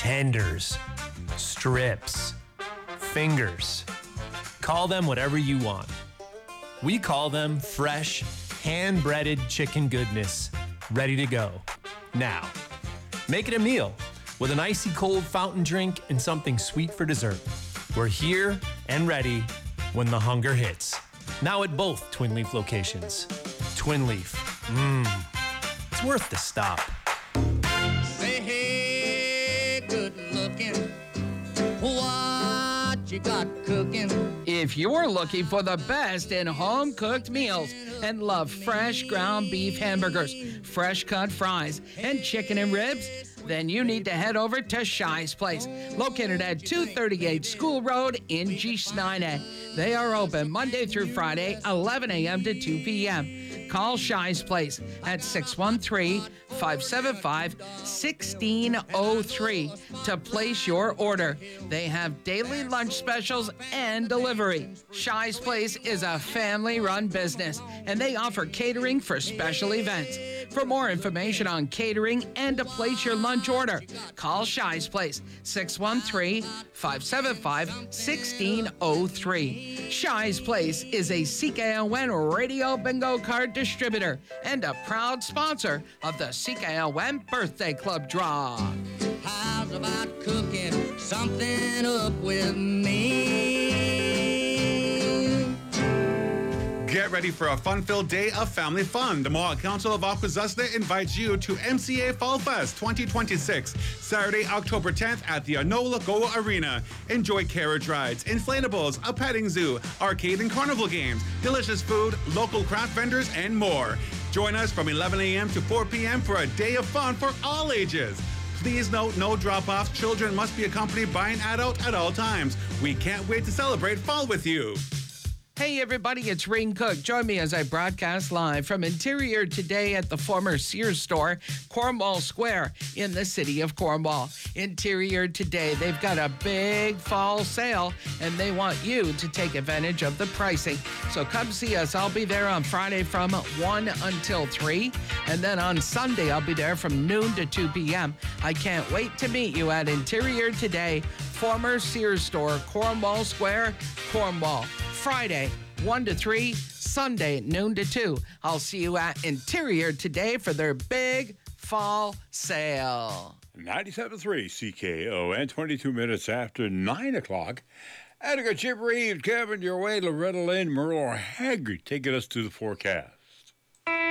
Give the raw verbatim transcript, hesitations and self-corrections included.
tenders, strips, fingers. Call them whatever you want. We call them fresh, hand-breaded chicken goodness, ready to go. Now, make it a meal with an icy cold fountain drink and something sweet for dessert. We're here and ready when the hunger hits. Now at both Twin Leaf locations. Twin Leaf, mmm, it's worth the stop. Say, hey, good looking, what you got cooking? If you're looking for the best in home-cooked meals and love fresh ground beef hamburgers, fresh cut fries, and chicken and ribs, then you need to head over to Shy's Place, located at two thirty-eight School Road in Gisnine. They are open Monday through Friday, eleven a.m. to two p.m. Call Shy's Place at six one three, five seven five, one six zero three to place your order. They have daily lunch specials and delivery. Shy's Place is a family-run business, and they offer catering for special events. For more information on catering and to place your lunch order, call Shy's Place, six one three, five seven five, one six zero three. Shy's Place is a C K O N radio bingo card distributor and a proud sponsor of the C K O N Birthday Club Draw. How's about cooking something up with me? Get ready for a fun-filled day of family fun. The Mohawk Council of Akwesasne invites you to M C A Fall Fest twenty twenty-six, Saturday, October tenth at the Anola Go Arena. Enjoy carriage rides, inflatables, a petting zoo, arcade and carnival games, delicious food, local craft vendors, and more. Join us from eleven a.m. to four p.m. for a day of fun for all ages. Please note, no drop-offs. Children must be accompanied by an adult at all times. We can't wait to celebrate fall with you. Hey everybody, it's Rain Cook. Join me as I broadcast live from Interior Today at the former Sears store, Cornwall Square in the city of Cornwall. Interior Today, they've got a big fall sale and they want you to take advantage of the pricing. So come see us. I'll be there on Friday from one until three, and then on Sunday I'll be there from noon to two p.m. I can't wait to meet you at Interior Today, former Sears store, Cornwall Square, Cornwall. Friday, one to three, Sunday, noon to two. I'll see you at Interior Today for their big fall sale. ninety-seven point three C K O N, twenty-two minutes after nine o'clock. Edgar, Chip Reeves, Kevin, your way, Loretta Lynn, Merle Haggard taking us to the forecast.